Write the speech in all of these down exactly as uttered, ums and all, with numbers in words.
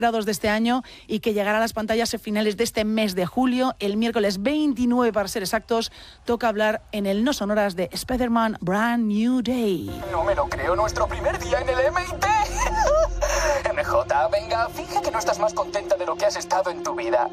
de este año y que llegará a las pantallas a finales de este mes de julio. El miércoles veintinueve, para ser exactos, toca hablar en el No Sonoras de Spider-Man Brand New Day. No me lo creo, nuestro primer día en el M I T. M J, venga, finge que no estás más contenta de lo que has estado en tu vida.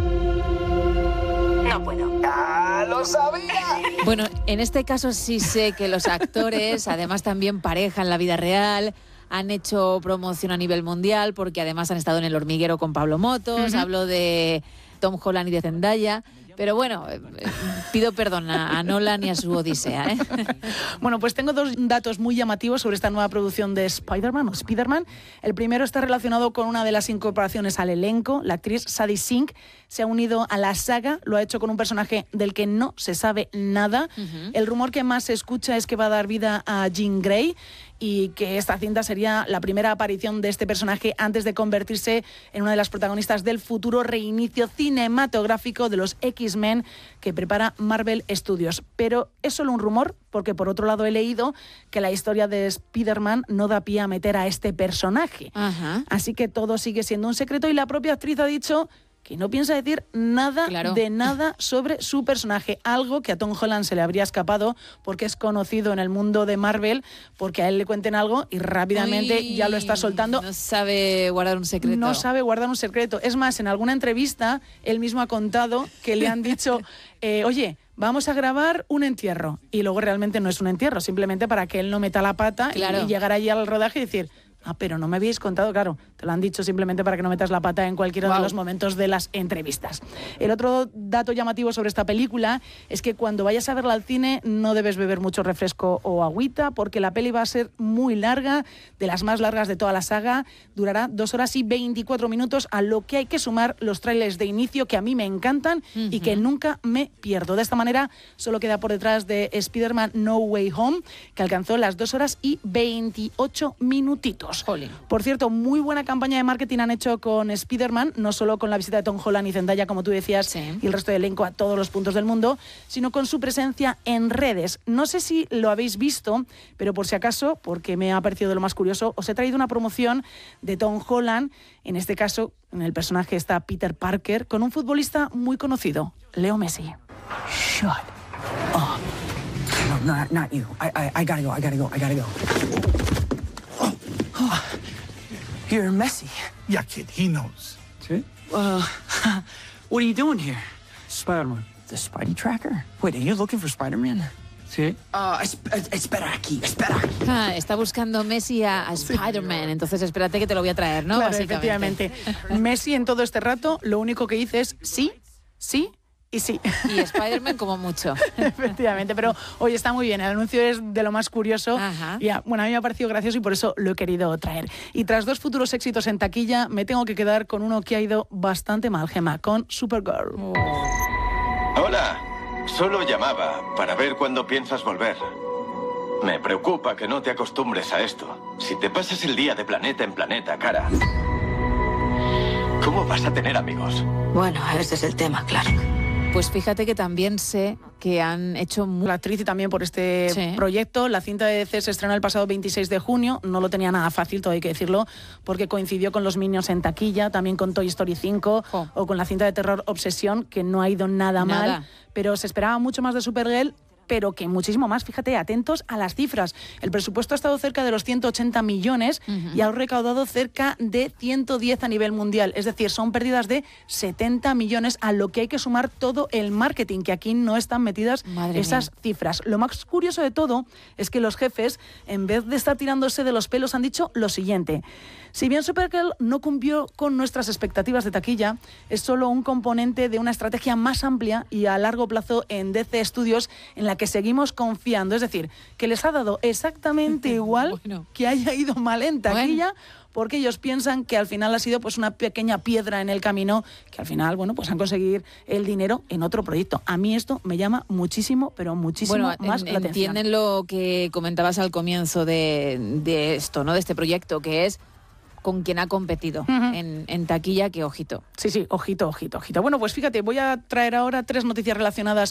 No puedo. ¡Ah, lo sabía! Bueno, en este caso sí sé que los actores, además también pareja en la vida real, han hecho promoción a nivel mundial porque además han estado en El Hormiguero con Pablo Motos. Uh-huh. Hablo de Tom Holland y de Zendaya. Pero bueno, eh, pido perdón a, a Nolan y a su Odisea, ¿eh? Bueno, pues tengo dos datos muy llamativos sobre esta nueva producción de Spider-Man o Spider-Man. El primero está relacionado con una de las incorporaciones al elenco. La actriz Sadie Sink se ha unido a la saga, lo ha hecho con un personaje del que no se sabe nada. Uh-huh. El rumor que más se escucha es que va a dar vida a Jean Grey y que esta cinta sería la primera aparición de este personaje antes de convertirse en una de las protagonistas del futuro reinicio cinematográfico de los X-Men que prepara Marvel Studios. Pero es solo un rumor, porque por otro lado he leído que la historia de Spider-Man no da pie a meter a este personaje. Uh-huh. Así que todo sigue siendo un secreto y la propia actriz ha dicho que no piensa decir nada claro. de nada sobre su personaje, algo que a Tom Holland se le habría escapado porque es conocido en el mundo de Marvel, porque a él le cuenten algo y rápidamente Uy, ya lo está soltando. No sabe guardar un secreto. No sabe guardar un secreto. Es más, en alguna entrevista él mismo ha contado que le han dicho, eh, oye, vamos a grabar un entierro, y luego realmente no es un entierro, simplemente para que él no meta la pata claro. y, y llegar allí al rodaje y decir... Ah, pero no me habéis contado, claro, te lo han dicho simplemente para que no metas la pata en cualquiera wow. de los momentos de las entrevistas. El otro dato llamativo sobre esta película es que cuando vayas a verla al cine no debes beber mucho refresco o agüita, porque la peli va a ser muy larga, de las más largas de toda la saga, durará dos horas y veinticuatro minutos, a lo que hay que sumar los trailers de inicio que a mí me encantan uh-huh. y que nunca me pierdo. De esta manera solo queda por detrás de Spider-Man No Way Home, que alcanzó las dos horas y veintiocho minutitos. Jolín. Por cierto, muy buena campaña de marketing han hecho con Spider-Man, no solo con la visita de Tom Holland y Zendaya, como tú decías, sí. y el resto del elenco a todos los puntos del mundo, sino con su presencia en redes. No sé si lo habéis visto, pero por si acaso, porque me ha parecido de lo más curioso, os he traído una promoción de Tom Holland, en este caso, en el personaje está Peter Parker, con un futbolista muy conocido, Leo Messi. Shut up. No, no, not you. I, I, I gotta go, I gotta go, I gotta go. Oh, you're Messi. Yeah, kid, he knows. See? Uh, what are you doing here? Spider-Man. The Spidey Tracker? Wait, are you looking for Spider-Man? Sí. Uh, espera aquí, espera aquí. Ah, está buscando Messi a, a Spider-Man, sí. Entonces espérate que te lo voy a traer, ¿no? Claro, efectivamente. Messi en todo este rato lo único que dice es sí, sí, y sí. Y Spider-Man como mucho. Efectivamente, pero oye, está muy bien. El anuncio es de lo más curioso. Ajá. Y a, bueno, a mí me ha parecido gracioso y por eso lo he querido traer. Y tras dos futuros éxitos en taquilla, me tengo que quedar con uno que ha ido bastante mal, Gemma, con Supergirl. Oh. Hola, solo llamaba para ver cuándo piensas volver. Me preocupa que no te acostumbres a esto. Si te pasas el día de planeta en planeta, cara, ¿cómo vas a tener amigos? Bueno, ese es el tema, claro. Pues fíjate que también sé que han hecho... Muy... La actriz y también por este sí. proyecto. La cinta de D C se estrenó el pasado veintiséis de junio. No lo tenía nada fácil, todo hay que decirlo, porque coincidió con los Minions en taquilla, también con Toy Story cinco oh. o con la cinta de terror Obsesión, que no ha ido nada, nada mal. Pero se esperaba mucho más de Supergirl, pero que muchísimo más. Fíjate, atentos a las cifras. El presupuesto ha estado cerca de los ciento ochenta millones uh-huh. y ha recaudado cerca de ciento diez a nivel mundial. Es decir, son pérdidas de setenta millones, a lo que hay que sumar todo el marketing, que aquí no están metidas Madre esas mía. cifras. Lo más curioso de todo es que los jefes, en vez de estar tirándose de los pelos, han dicho lo siguiente: si bien Supergirl no cumplió con nuestras expectativas de taquilla, es solo un componente de una estrategia más amplia y a largo plazo en D C Studios, en la que seguimos confiando. Es decir, que les ha dado exactamente igual bueno. que haya ido mal en taquilla, bueno. porque ellos piensan que al final ha sido pues una pequeña piedra en el camino, que al final, bueno, pues han conseguido el dinero en otro proyecto. A mí esto me llama muchísimo, pero muchísimo bueno, más en, la atención. Entienden lo que comentabas al comienzo de, de esto, ¿no? De este proyecto, que es con quien ha competido uh-huh. en, en taquilla, que ojito. Sí, sí, ojito, ojito, ojito. Bueno, pues fíjate, voy a traer ahora tres noticias relacionadas